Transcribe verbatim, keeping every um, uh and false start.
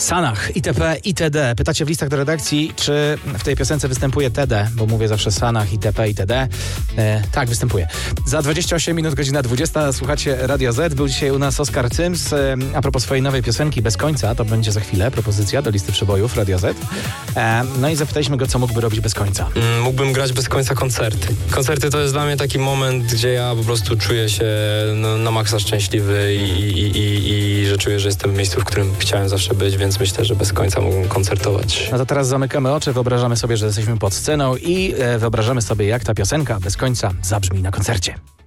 Sanach, itp., itd. Pytacie w listach do redakcji, czy w tej piosence występuje T D, bo mówię zawsze Sanach, itp., itd. E, tak, występuje. Za dwadzieścia osiem minut, godzina dwudziesta, słuchacie Radia Z. Był dzisiaj u nas Oskar Cyms. E, a propos swojej nowej piosenki Bez końca, to będzie za chwilę propozycja do listy przebojów Radia Z. E, no i zapytaliśmy go, co mógłby robić bez końca. Mm, mógłbym grać bez końca koncerty. Koncerty to jest dla mnie taki moment, gdzie ja po prostu czuję się no, na maksa szczęśliwy i, i, i, i że czuję, że jestem w miejscu, w którym chciałem zawsze być, więc myślę, że bez końca mógłbym koncertować. No to teraz zamykamy oczy, wyobrażamy sobie, że jesteśmy pod sceną i e, wyobrażamy sobie, jak ta piosenka Bez końca zabrzmi na koncercie.